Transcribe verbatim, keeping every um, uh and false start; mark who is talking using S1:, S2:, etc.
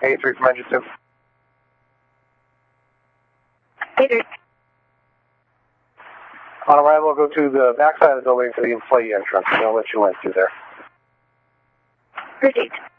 S1: eighty-three from engine two.
S2: eighty-three.
S1: On arrival, go to the backside of the building for the employee entrance. They'll let you in through there.
S2: Received.